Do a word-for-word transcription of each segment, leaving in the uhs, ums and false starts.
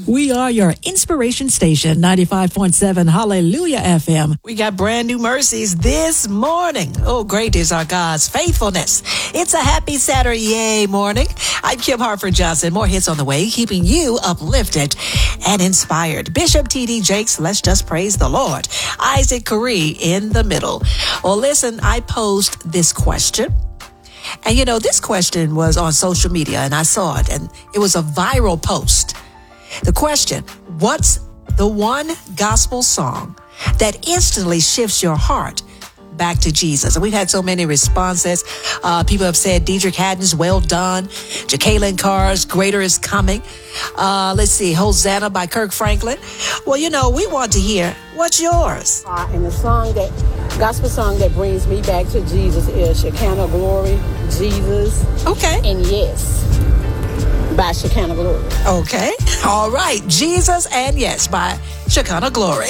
We are your inspiration station, ninety-five point seven Hallelujah F M. We got brand new mercies this morning. Oh, great is our God's faithfulness. It's a happy Saturday morning. I'm Kim Hartford Johnson. More hits on the way, keeping you uplifted and inspired. Bishop T D Jakes, let's just praise the Lord. Isaac Curry in the middle. Well, listen, I posed this question. And, you know, this question was on social media, and I saw it, and it was a viral post. The question, what's the one gospel song that instantly shifts your heart back to Jesus? And we've had so many responses. Uh, people have said Deitrick Haddon's Well Done, Jacqueline Carr's Greater Is Coming. Uh, let's see, Hosanna by Kirk Franklin. Well, you know, we want to hear, what's yours? Uh, and the song that, gospel song that brings me back to Jesus is Shekinah Glory, Jesus. Okay. And Yes by Shekinah Glory. Okay. All right. Jesus and Yes by Shekinah Glory.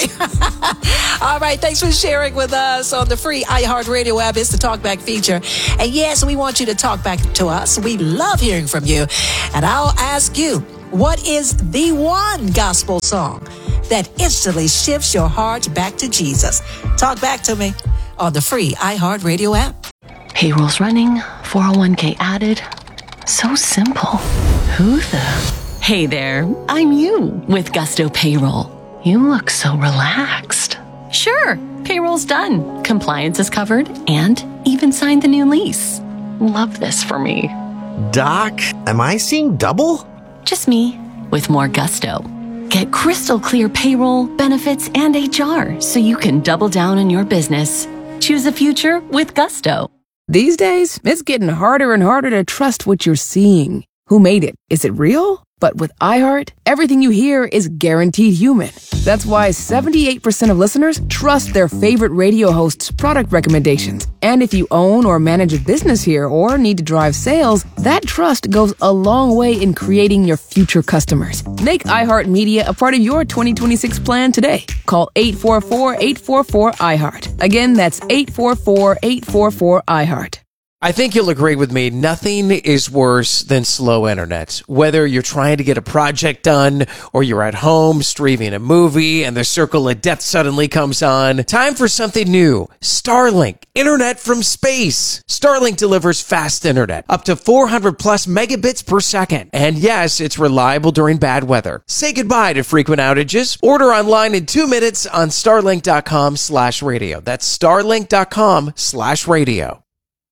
All right. Thanks for sharing with us on the free iHeartRadio app. It's the Talkback feature. And yes, we want you to talk back to us. We love hearing from you. And I'll ask you, what is the one gospel song that instantly shifts your heart back to Jesus? Talk back to me on the free iHeartRadio app. Payroll's running, four oh one k added. So simple. Who the? Hey there, I'm you with Gusto Payroll. You look so relaxed. Sure, payroll's done. Compliance is covered and even signed the new lease. Love this for me. Doc, am I seeing double? Just me with more gusto. Get crystal clear payroll, benefits, and H R so you can double down on your business. Choose a future with Gusto. These days, it's getting harder and harder to trust what you're seeing. Who made it? Is it real? But with iHeart, everything you hear is guaranteed human. That's why seventy-eight percent of listeners trust their favorite radio host's product recommendations. And if you own or manage a business here or need to drive sales, that trust goes a long way in creating your future customers. Make iHeartMedia a part of your twenty twenty-six plan today. Call eight four four, eight four four, iHeart. Again, that's eight four four, eight four four, iHeart. I think you'll agree with me, nothing is worse than slow internet. Whether you're trying to get a project done or you're at home streaming a movie and the circle of death suddenly comes on, time for something new. Starlink, internet from space. Starlink delivers fast internet, up to four hundred plus megabits per second. And yes, it's reliable during bad weather. Say goodbye to frequent outages. Order online in two minutes on starlink.com slash radio. That's starlink.com slash radio.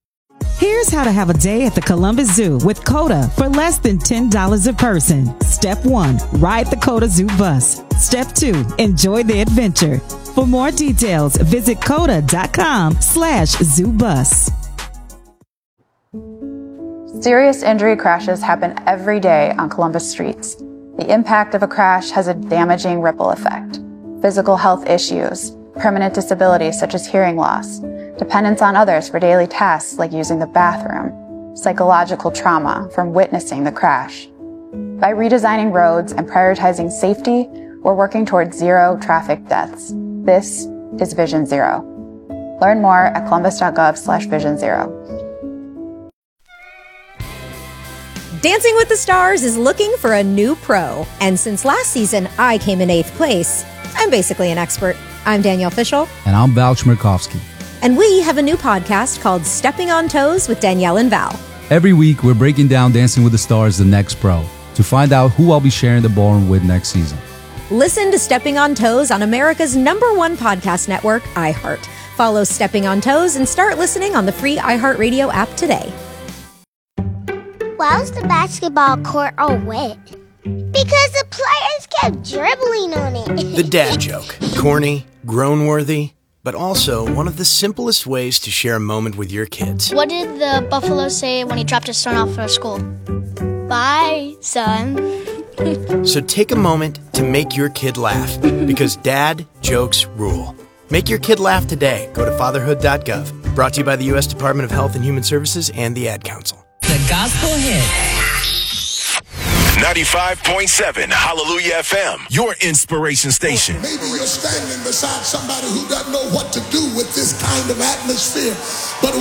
Here's how to have a day at the Columbus Zoo with COTA for less than ten dollars a person. Step one, ride the COTA Zoo bus. Step two, enjoy the adventure. For more details, visit COTA.com slash zoo bus. Serious injury crashes happen every day on Columbus streets. The impact of a crash has a damaging ripple effect. Physical health issues, permanent disabilities such as hearing loss, dependence on others for daily tasks like using the bathroom, psychological trauma from witnessing the crash. By redesigning roads and prioritizing safety, we're working towards zero traffic deaths. This is Vision Zero. Learn more at columbus.gov slash vision zero. Dancing with the Stars is looking for a new pro. And since last season, I came in eighth place. I'm basically an expert. I'm Danielle Fishel. And I'm Val Chmerkovsky. And we have a new podcast called Stepping on Toes with Danielle and Val. Every week, we're breaking down Dancing with the Stars, the next pro, to find out who I'll be sharing the ballroom with next season. Listen to Stepping on Toes on America's number one podcast network, iHeart. Follow Stepping on Toes and start listening on the free iHeartRadio app today. Why was the basketball court all wet? Because the players kept dribbling on it. The dad joke. Corny, groan-worthy, but also one of the simplest ways to share a moment with your kids. What did the buffalo say when he dropped his son off for school? Bye, son. So take a moment to make your kid laugh, because dad jokes rule. Make your kid laugh today. Go to fatherhood dot gov. Brought to you by the U S Department of Health and Human Services and the Ad Council. The Gospel Hit. ninety-five point seven Hallelujah F M, your inspiration station. Maybe you're standing beside somebody who doesn't know what to do with this kind of atmosphere, but